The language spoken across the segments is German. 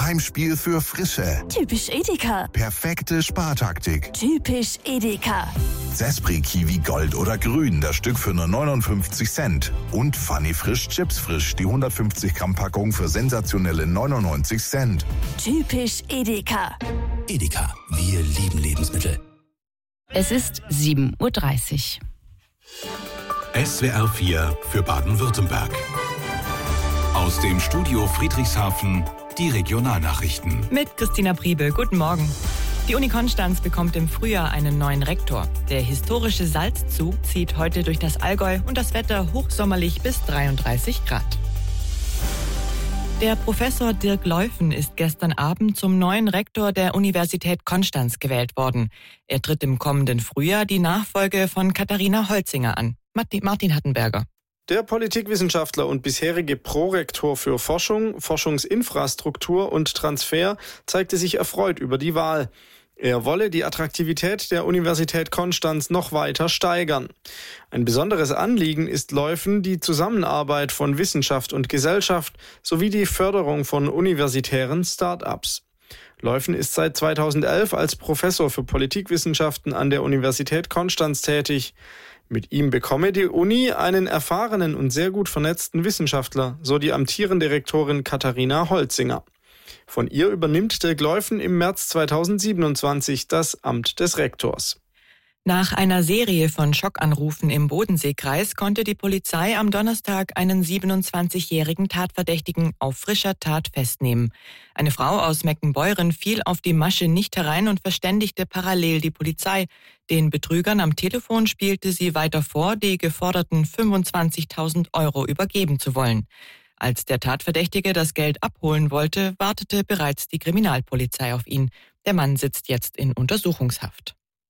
Heimspiel für Frische. Typisch Edeka. Perfekte Spartaktik. Typisch Edeka. Zespri Kiwi Gold oder Grün, das Stück für nur 59 Cent. Und Funny Frisch Chips Frisch, die 150 Gramm Packung für sensationelle 99 Cent. Typisch Edeka. Edeka, wir lieben Lebensmittel. Es ist 7:30 Uhr. SWR 4 für Baden-Württemberg. Aus dem Studio Friedrichshafen die Regionalnachrichten. Mit Christina Priebe, guten Morgen. Die Uni Konstanz bekommt im Frühjahr einen neuen Rektor. Der historische Salzzug zieht heute durch das Allgäu und das Wetter hochsommerlich bis 33 Grad. Der Professor Dirk Leuffen ist gestern Abend zum neuen Rektor der Universität Konstanz gewählt worden. Er tritt im kommenden Frühjahr die Nachfolge von Katharina Holzinger an. Martin Hattenberger. Der Politikwissenschaftler und bisherige Prorektor für Forschung, Forschungsinfrastruktur und Transfer zeigte sich erfreut über die Wahl. Er wolle die Attraktivität der Universität Konstanz noch weiter steigern. Ein besonderes Anliegen ist Leuffen die Zusammenarbeit von Wissenschaft und Gesellschaft sowie die Förderung von universitären Start-ups. Leuffen ist seit 2011 als Professor für Politikwissenschaften an der Universität Konstanz tätig. Mit ihm bekomme die Uni einen erfahrenen und sehr gut vernetzten Wissenschaftler, so die amtierende Rektorin Katharina Holzinger. Von ihr übernimmt Dirk Leuffen im März 2027 das Amt des Rektors. Nach einer Serie von Schockanrufen im Bodenseekreis konnte die Polizei am Donnerstag einen 27-jährigen Tatverdächtigen auf frischer Tat festnehmen. Eine Frau aus Meckenbeuren fiel auf die Masche nicht herein und verständigte parallel die Polizei. Den Betrügern am Telefon spielte sie weiter vor, die geforderten 25.000 € übergeben zu wollen. Als der Tatverdächtige das Geld abholen wollte, wartete bereits die Kriminalpolizei auf ihn. Der Mann sitzt jetzt in Untersuchungshaft.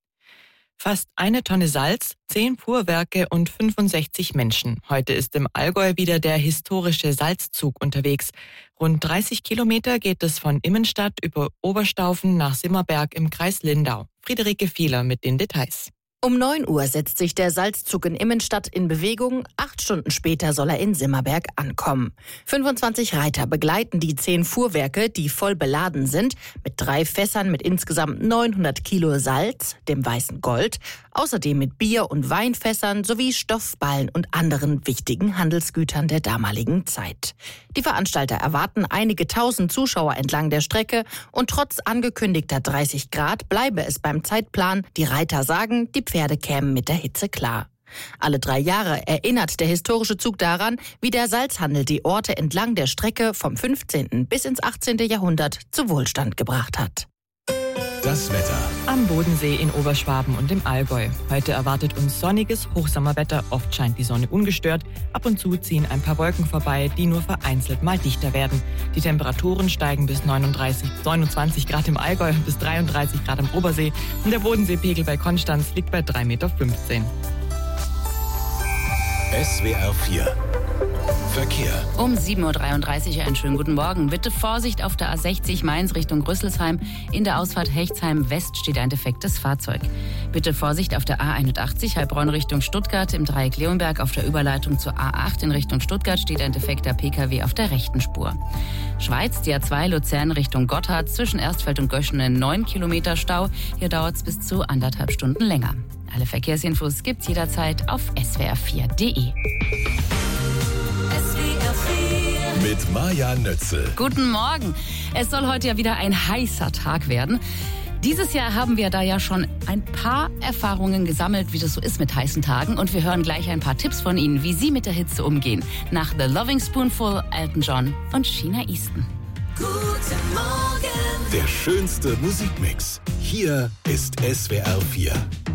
Fast 1 Tonne Salz, 10 Fuhrwerke und 65 Menschen. Heute ist im Allgäu wieder der historische Salzzug unterwegs. Rund 30 Kilometer geht es von Immenstadt über Oberstaufen nach Simmerberg im Kreis Lindau. Friederike Fieler mit den Details. Um 9 Uhr setzt sich der Salzzug in Immenstadt in Bewegung. 8 Stunden später soll er in Simmerberg ankommen. 25 Reiter begleiten die 10 Fuhrwerke, die voll beladen sind, mit 3 Fässern mit insgesamt 900 Kilo Salz, dem weißen Gold, außerdem mit Bier- und Weinfässern sowie Stoffballen und anderen wichtigen Handelsgütern der damaligen Zeit. Die Veranstalter erwarten einige tausend Zuschauer entlang der Strecke und trotz angekündigter 30 Grad bleibe es beim Zeitplan. Die Reiter sagen, die Pferde kämen mit der Hitze klar. Alle 3 Jahre erinnert der historische Zug daran, wie der Salzhandel die Orte entlang der Strecke vom 15. bis ins 18. Jahrhundert zu Wohlstand gebracht hat. Das Wetter. Am Bodensee in Oberschwaben und im Allgäu. Heute erwartet uns sonniges Hochsommerwetter. Oft scheint die Sonne ungestört. Ab und zu ziehen ein paar Wolken vorbei, die nur vereinzelt mal dichter werden. Die Temperaturen steigen bis 29 Grad im Allgäu, bis 33 Grad am Obersee. Und der Bodenseepegel bei Konstanz liegt bei 3,15 Meter. SWR 4 Verkehr. Um 7:33 Uhr einen schönen guten Morgen. Bitte Vorsicht auf der A60 Mainz Richtung Rüsselsheim. In der Ausfahrt Hechtsheim West steht ein defektes Fahrzeug. Bitte Vorsicht auf der A81 Heilbronn Richtung Stuttgart. Im Dreieck Leonberg auf der Überleitung zur A8 in Richtung Stuttgart steht ein defekter Pkw auf der rechten Spur. Schweiz, die A2 Luzern Richtung Gotthard. Zwischen Erstfeld und Göschenen 9 Kilometer Stau. Hier dauert es bis zu 1,5 Stunden länger. Alle Verkehrsinfos gibt's jederzeit auf swr4.de. Mit Maja Nötzel. Guten Morgen. Es soll heute ja wieder ein heißer Tag werden. Dieses Jahr haben wir da ja schon ein paar Erfahrungen gesammelt, wie das so ist mit heißen Tagen. Und wir hören gleich ein paar Tipps von Ihnen, wie Sie mit der Hitze umgehen. Nach The Loving Spoonful, Elton John und Sheena Easton. Guten Morgen. Der schönste Musikmix. Hier ist SWR 4.